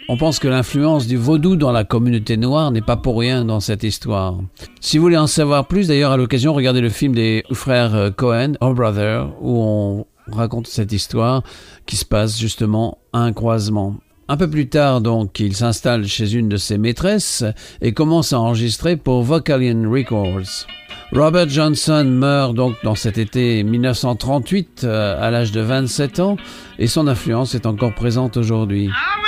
On pense que l'influence du vaudou dans la communauté noire n'est pas pour rien dans cette histoire. Si vous voulez en savoir plus, d'ailleurs, à l'occasion, regardez le film des frères Cohen, Oh Brother, où on raconte cette histoire qui se passe justement à un croisement. Un peu plus tard, donc, il s'installe chez une de ses maîtresses et commence à enregistrer pour Vocalion Records. Robert Johnson meurt donc dans cet été 1938 à l'âge de 27 ans et son influence est encore présente aujourd'hui.